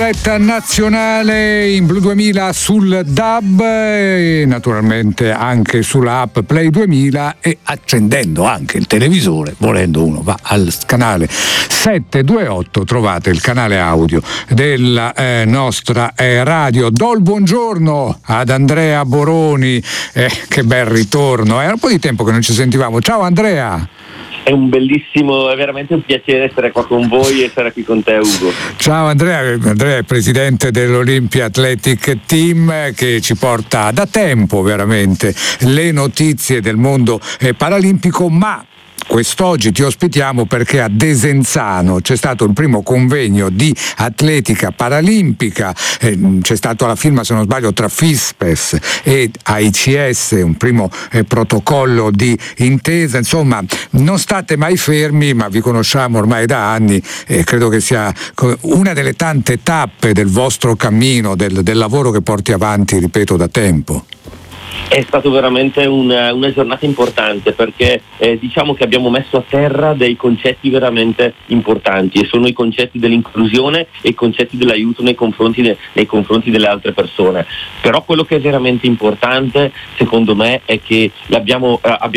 Diretta nazionale in Blu 2000 sul DAB e naturalmente anche sulla app Play 2000, e accendendo anche il televisore, volendo uno va al canale 728, trovate il canale audio della nostra radio. Do il buongiorno ad Andrea Boroni, che bel ritorno, era un po' di tempo che non ci sentivamo. Ciao Andrea. È veramente un piacere essere qua con voi e essere qui con te, Ugo. Ciao Andrea. Andrea è presidente dell'Olympia Athletic Team, che ci porta da tempo veramente le notizie del mondo paralimpico, ma quest'oggi ti ospitiamo perché a Desenzano c'è stato il primo convegno di atletica paralimpica, c'è stato alla firma, se non sbaglio, tra FISPES e AICS, un primo protocollo di intesa. Insomma, non state mai fermi, ma vi conosciamo ormai da anni e credo che sia una delle tante tappe del vostro cammino, del lavoro che porti avanti, ripeto, da tempo. È stato veramente una giornata importante perché diciamo che abbiamo messo a terra dei concetti veramente importanti, e sono i concetti dell'inclusione e i concetti dell'aiuto nei confronti delle altre persone. Però quello che è veramente importante, secondo me, è che abbiamo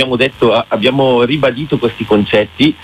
ribadito questi concetti,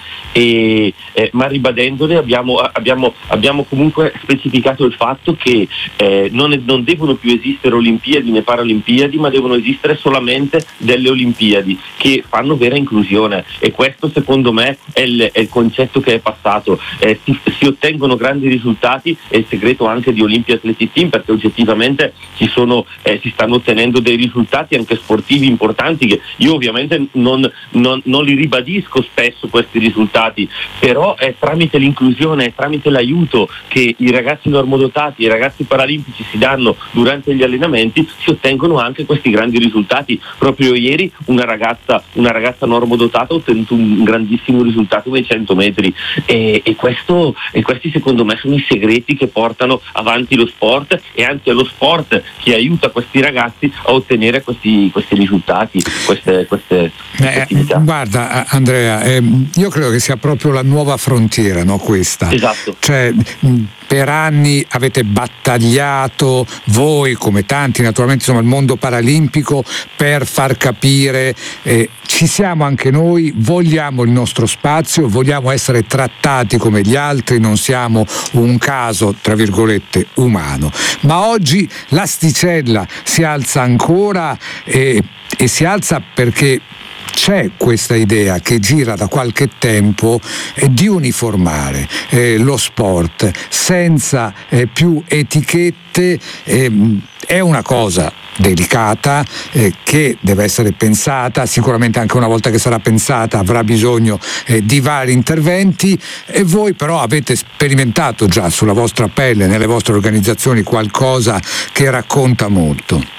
ma ribadendoli abbiamo comunque specificato il fatto che non devono più esistere Olimpiadi né Paralimpiadi, ma devono esistere solamente delle Olimpiadi che fanno vera inclusione, e questo secondo me è il concetto che è passato. Si ottengono grandi risultati, è il segreto anche di Olympia Athletic Team, perché oggettivamente si stanno ottenendo dei risultati anche sportivi importanti, che io ovviamente non li ribadisco spesso questi risultati, però è tramite l'inclusione, è tramite l'aiuto che i ragazzi normodotati e i ragazzi paralimpici si danno durante gli allenamenti, si ottengono anche questi grandi risultati. Proprio ieri una ragazza normodotata ha ottenuto un grandissimo risultato nei 100 metri e questi secondo me sono i segreti che portano avanti lo sport, e anche lo sport che aiuta questi ragazzi a ottenere questi risultati, queste attività. Guarda Andrea, io credo che sia proprio la nuova frontiera, no, questa? Esatto. Cioè, per anni avete battagliato, voi come tanti naturalmente, insomma, il mondo paralimpico, per far capire ci siamo anche noi, vogliamo il nostro spazio, vogliamo essere trattati come gli altri, non siamo un caso tra virgolette umano. Ma oggi l'asticella si alza ancora e si alza perché c'è questa idea che gira da qualche tempo di uniformare lo sport senza più etichette. È una cosa delicata che deve essere pensata, sicuramente anche una volta che sarà pensata avrà bisogno di vari interventi, e voi però avete sperimentato già sulla vostra pelle, nelle vostre organizzazioni, qualcosa che racconta molto.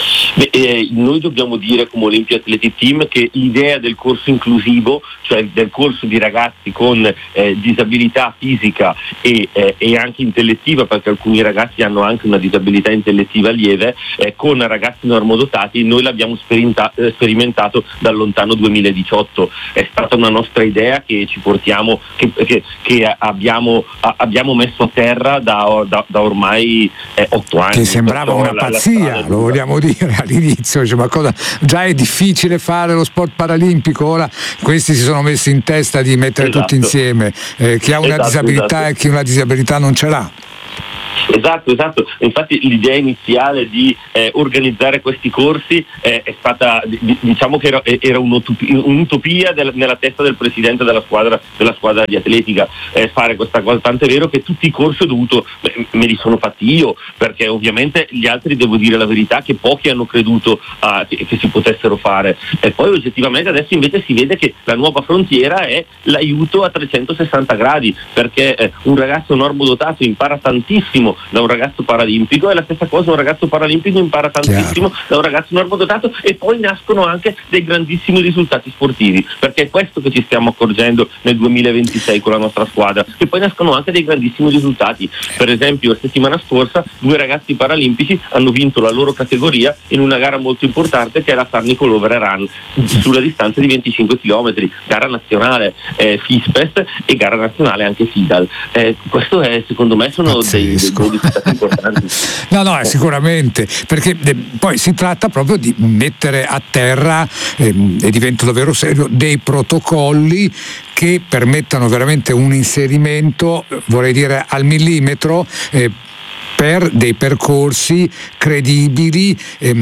Noi dobbiamo dire come Olympia Athletic Team che l'idea del corso inclusivo, cioè del corso di ragazzi con disabilità fisica e anche intellettiva, perché alcuni ragazzi hanno anche una disabilità intellettiva lieve, con ragazzi normodotati, noi l'abbiamo sperimentato dal lontano 2018. È stata una nostra idea che ci portiamo, che abbiamo messo a terra da ormai 8 anni. Che sembrava una pazzia, lo vogliamo dire all'inizio, cioè, ma cosa, già è difficile fare lo sport paralimpico, ora questi si sono messi in testa di mettere tutti insieme chi ha una disabilità e chi una disabilità non ce l'ha. Esatto, infatti l'idea iniziale di organizzare questi corsi è stata, diciamo che era un'utopia nella testa del presidente della squadra di atletica, fare questa cosa, tant'è vero che tutti i corsi me li sono fatti io, perché ovviamente gli altri, devo dire la verità, che pochi hanno creduto che si potessero fare, e poi oggettivamente adesso invece si vede che la nuova frontiera è l'aiuto a 360 gradi, perché un ragazzo normodotato impara tantissimo da un ragazzo paralimpico, e la stessa cosa un ragazzo paralimpico impara tantissimo da un ragazzo normodotato, e poi nascono anche dei grandissimi risultati sportivi, perché è questo che ci stiamo accorgendo nel 2026 con la nostra squadra, che poi nascono anche dei grandissimi risultati. Per esempio la settimana scorsa 2 ragazzi paralimpici hanno vinto la loro categoria in una gara molto importante, che è la San Nicolò Run sulla distanza di 25 km, gara nazionale FISPES e gara nazionale anche FIDAL. Questo è, secondo me, sono dei risultati importanti. No, sicuramente, perché poi si tratta proprio di mettere a terra, e diventa davvero serio, dei protocolli che permettano veramente un inserimento, vorrei dire al millimetro, per dei percorsi credibili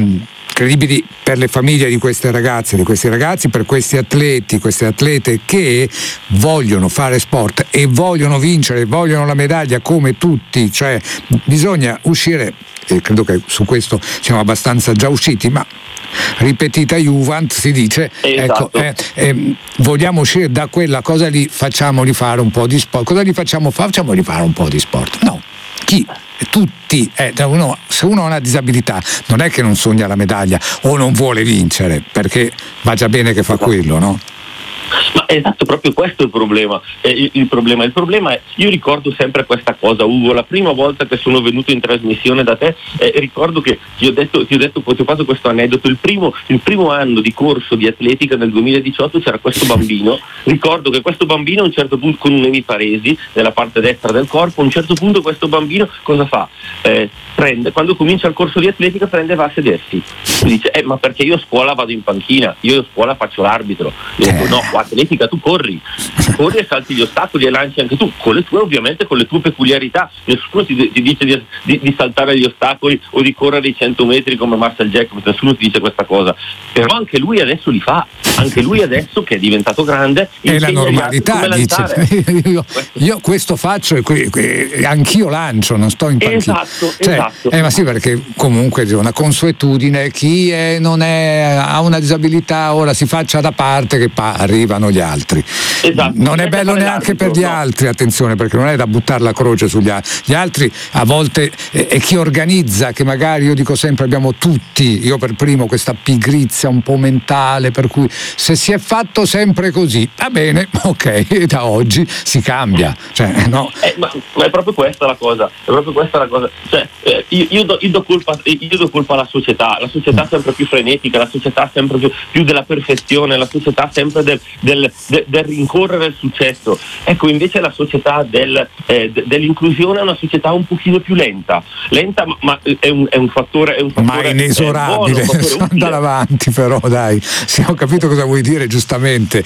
per le famiglie di queste ragazze, di questi ragazzi, per questi atleti, queste atlete che vogliono fare sport e vogliono vincere, vogliono la medaglia come tutti, cioè bisogna uscire, e credo che su questo siamo abbastanza già usciti, ma ripetita Juvent si dice, esatto. Vogliamo uscire da quella cosa lì, facciamoli fare un po' di sport. Cosa li facciamoli fare un po' di sport? No, chi? Tutti, se uno ha una disabilità non è che non sogna la medaglia o non vuole vincere, perché va già bene che fa quello, no? Ma esatto, proprio questo è il problema. Il problema è, io ricordo sempre questa cosa, Ugo, la prima volta che sono venuto in trasmissione da te, ricordo che ti ho fatto questo aneddoto, il primo anno di corso di atletica nel 2018 c'era questo bambino, ricordo che questo bambino a un certo punto, con un'emiparesi nella parte destra del corpo, a un certo punto questo bambino cosa fa? Quando comincia il corso di atletica prende e va a sedersi, e dice ma perché io a scuola vado in panchina, io a scuola faccio l'arbitro. Io dico no, atletica tu corri e salti gli ostacoli e lanci anche tu, con le tue peculiarità. Nessuno ti dice di saltare gli ostacoli o di correre i 100 metri come Marcel Jacobs, nessuno ti dice questa cosa, però anche lui adesso li fa, anche lui adesso che è diventato grande è la normalità, dice io questo faccio e anch'io lancio, non sto in panchina. Esatto. Ma sì, perché comunque è una consuetudine, chi ha una disabilità ora si faccia da parte che arrivano gli altri. Esatto. Non è bello neanche per gli altri, attenzione, perché non è da buttare la croce sugli altri. Gli altri a volte è chi organizza, che magari, io dico sempre, abbiamo tutti, io per primo, questa pigrizia un po' mentale, per cui se si è fatto sempre così, va bene, ok, da oggi si cambia. No. Ma è proprio questa la cosa, cioè, io do colpa alla società, la società sempre più frenetica, la società sempre più della perfezione, la società sempre del rincorrere il successo. Ecco, invece la società dell'inclusione è una società un pochino più lenta, ma è un fattore ma inesorabile, andare avanti, però dai, ho capito cosa vuoi dire, giustamente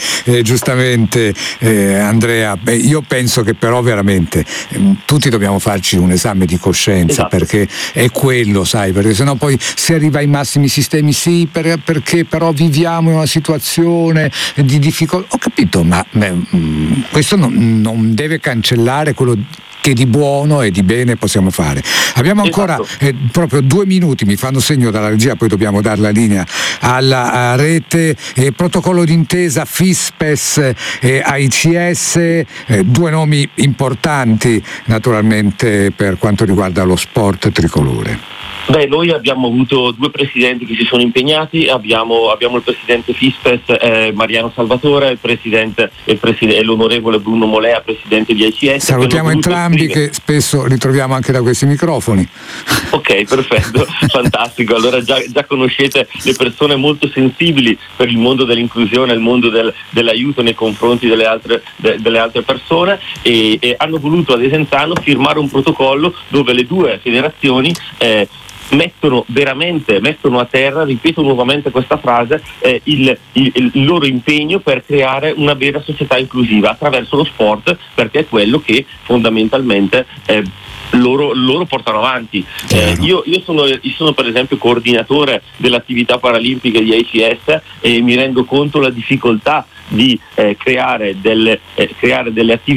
Andrea. Io penso che però veramente tutti dobbiamo farci un esame di coscienza, esatto. Perché è quello, sai, perché sennò poi si arriva ai massimi sistemi, sì, perché però viviamo in una situazione di difficoltà. Ho capito, ma questo non deve cancellare quello che di buono e di bene possiamo fare. Abbiamo ancora proprio 2 minuti, mi fanno segno dalla regia, poi dobbiamo dare la linea alla rete. Protocollo d'intesa FISPES e AICS, 2 nomi importanti naturalmente per quanto riguarda lo sport tricolore. Noi abbiamo avuto 2 presidenti che si sono impegnati, abbiamo il presidente FISPES Mariano Salvatore, il presidente e l'onorevole Bruno Molea, presidente di AICS. Salutiamo entrambi, che spesso ritroviamo anche da questi microfoni. Ok, perfetto, fantastico. Allora già conoscete le persone molto sensibili per il mondo dell'inclusione, il mondo dell'aiuto nei confronti delle altre persone, e hanno voluto ad Esenzano firmare un protocollo dove le 2 federazioni mettono a terra, ripeto nuovamente questa frase, il loro impegno per creare una vera società inclusiva attraverso lo sport, perché è quello che fondamentalmente loro portano avanti. Io sono per esempio coordinatore dell'attività paralimpica di AICS e mi rendo conto la difficoltà di creare delle attività